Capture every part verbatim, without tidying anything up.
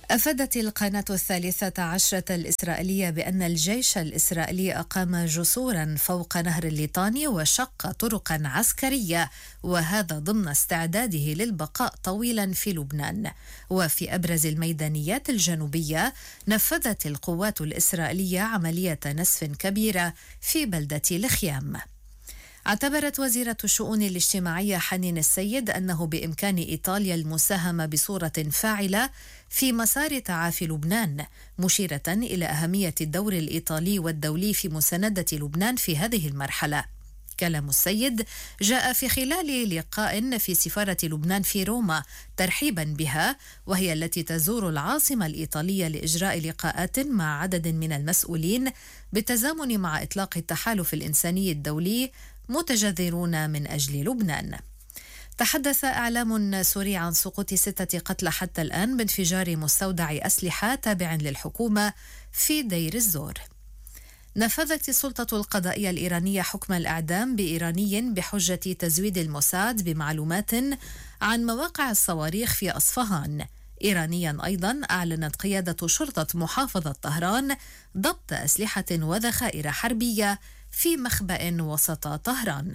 أفادت القناة الثالثة عشرة الإسرائيلية بأن الجيش الإسرائيلي أقام جسورا فوق نهر الليطاني وشق طرقا عسكرية، وهذا ضمن استعداده للبقاء طويلا في لبنان. وفي أبرز الميدانيات الجنوبية نفذت القوات الإسرائيلية عملية نسف كبيرة في بلدة الخيام. اعتبرت وزيرة الشؤون الاجتماعية حنين السيد أنه بإمكان إيطاليا المساهمة بصورة فاعلة في مسار تعافي لبنان، مشيرة إلى أهمية الدور الإيطالي والدولي في مساندة لبنان في هذه المرحلة. كلام السيد جاء في خلال لقاء في سفارة لبنان في روما ترحيبا بها، وهي التي تزور العاصمة الإيطالية لإجراء لقاءات مع عدد من المسؤولين بالتزامن مع إطلاق التحالف الإنساني الدولي متجذرون من أجل لبنان. تحدث إعلام سوري عن سقوط ستة قتلى حتى الآن بانفجار مستودع أسلحة تابع للحكومة في دير الزور. نفذت السلطة القضائية الإيرانية حكم الإعدام بإيراني بحجة تزويد الموساد بمعلومات عن مواقع الصواريخ في أصفهان. إيرانيا أيضا أعلنت قيادة شرطة محافظة طهران ضبط أسلحة وذخائر حربية في مخبأ وسط طهران.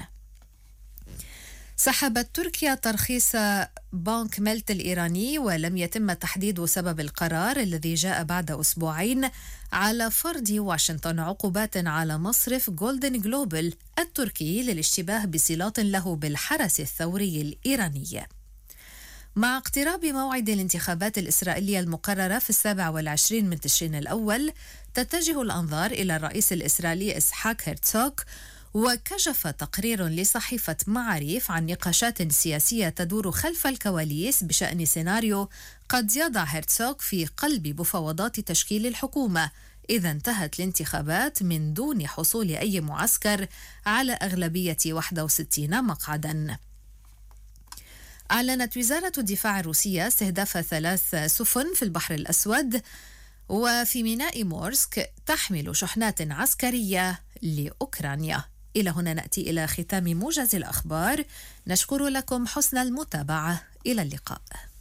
سحبت تركيا ترخيص بنك ملت الإيراني، ولم يتم تحديد سبب القرار الذي جاء بعد أسبوعين على فرض واشنطن عقوبات على مصرف جولدن جلوبال التركي للاشتباه بصلات له بالحرس الثوري الإيراني. مع اقتراب موعد الانتخابات الإسرائيلية المقررة في السابع والعشرين من تشرين الأول، تتجه الأنظار إلى الرئيس الإسرائيلي إسحاق هرتزوغ. وكشف تقرير لصحيفة معاريف عن نقاشات سياسية تدور خلف الكواليس بشأن سيناريو قد يضع هرتزوغ في قلب مفاوضات تشكيل الحكومة إذا انتهت الانتخابات من دون حصول أي معسكر على أغلبية واحد وستين مقعدا. أعلنت وزارة الدفاع الروسية استهداف ثلاث سفن في البحر الأسود وفي ميناء مورسك تحمل شحنات عسكرية لأوكرانيا. إلى هنا نأتي إلى ختام موجز الأخبار، نشكر لكم حسن المتابعة، إلى اللقاء.